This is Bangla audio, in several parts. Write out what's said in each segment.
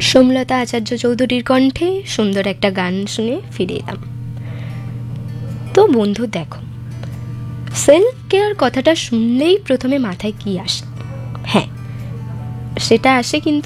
সোমলতা আচার্য চৌধুরীর কণ্ঠে সুন্দর একটা গান শুনে ফিরে এলাম। তো বন্ধু দেখো, সেলফ কেয়ার কথাটা শুনলেই প্রথমে মাথায় কি আসে? হ্যাঁ, সেটা আসে কিন্তু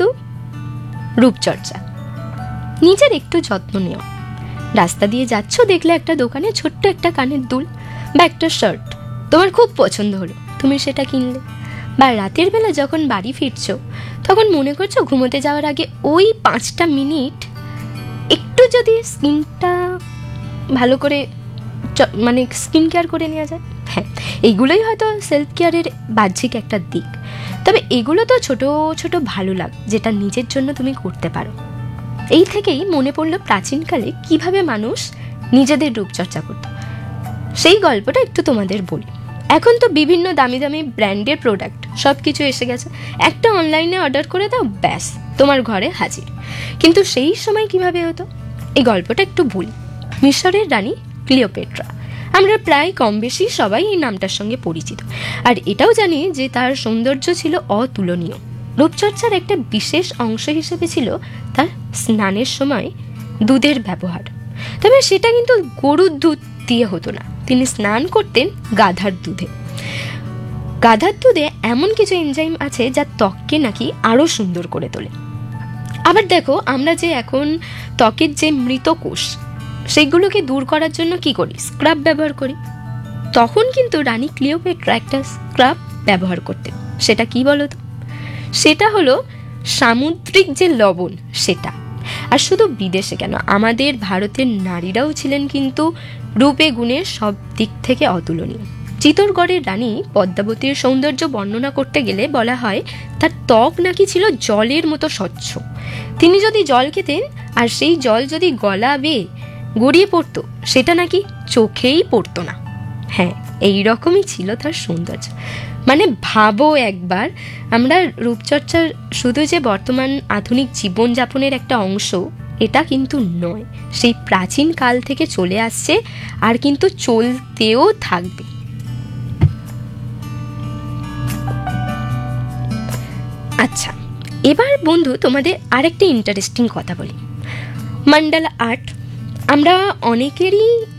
রূপচর্চা। নিজের একটু যত্ন নেও। রাস্তা দিয়ে যাচ্ছ, দেখলে একটা দোকানে ছোট্ট একটা কানের দুল বা একটা শার্ট তোমার খুব পছন্দ হলো, তুমি সেটা কিনলে। বা রাতের বেলা যখন বাড়ি ফিরছো, তখন মনে করছো ঘুমোতে যাওয়ার আগে ওই 5টা মিনিট একটু যদি স্কিনটা ভালো করে মানে স্কিন কেয়ার করে নেওয়া যায়। হ্যাঁ, এইগুলোই হয়তো সেলফ কেয়ারের বাহ্যিক একটা দিক। তবে এগুলো তো ছোট ছোট ভালো লাগ, যেটা নিজের জন্য তুমি করতে পারো। এই থেকেই মনে পড়লো প্রাচীনকালে কিভাবে মানুষ নিজেদের রূপচর্চা করত। সেই গল্পটা একটু তোমাদের বলি। এখন তো বিভিন্ন দামি দামি ব্র্যান্ডের প্রোডাক্ট সব কিছু এসে গেছে, একটা অনলাইনে অর্ডার করে দাও, ব্যাস তোমার ঘরে হাজির। কিন্তু সেই সময় কিভাবে হতো, এই গল্পটা একটু বলি। মিশরের রানী ক্লিওপেট্রা, আমরা প্রায় কম বেশি সবাই এই নামটার সঙ্গে পরিচিত, আর এটাও জানি যে তার সৌন্দর্য ছিল অতুলনীয়। রূপচর্চার একটা বিশেষ অংশ হিসেবে ছিল তার স্নানের সময় দুধের ব্যবহার। তবে সেটা কিন্তু গরুর দুধ দিয়ে হতো না, তিনি স্নান করতেন গাধার দুধে। গাধার দুধে এমন কিছু এনজাইম আছে যা ত্বককে নাকি আরো সুন্দর করে তোলে। আবার দেখো, আমরা যে এখন ত্বকের যে মৃত কোষ সেগুলোকে দূর করার জন্য কি করি, স্ক্রাব ব্যবহার করি। তখন কিন্তু রানী ক্লিওপেট্রা একটা স্ক্রাব ব্যবহার করতেন। সেটা কি বলতো? সেটা হলো সামুদ্রিক যে লবণ, সেটা। আর শুধু বিদেশে কেন, আমাদের ভারতের নারীরাও ছিলেন কিন্তু রূপে গুণে সব দিক থেকে অতুলনীয়। চিত্তরগড়ের রানী পদ্মাবতীর সৌন্দর্য বর্ণনা করতে গেলে বলা হয় তার ত্বক নাকি ছিল জলের মতো স্বচ্ছ। তিনি যদি জল খেতেন আর সেই জল যদি গলা বেয়ে গড়িয়ে পড়তো, সেটা নাকি চোখেই পড়তো না। হ্যাঁ, এই রকমই ছিল তার সৌন্দর্য। মানে ভাবো একবার, আমরা রূপচর্চার শুধু যে বর্তমান আধুনিক জীবনযাপনের একটা অংশ, এটা কিন্তু নয়, সেই প্রাচীন কাল থেকে চলে আসছে আর কিন্তু চলতেও থাকবে। আচ্ছা, এবার বন্ধু তোমাদের আরেকটা ইন্টারেস্টিং কথা বলি। মান্ডালা আর্ট আমরা অনেকেরই